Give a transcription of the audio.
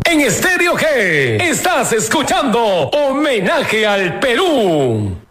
En Estéreo G estás escuchando Homenaje al Perú.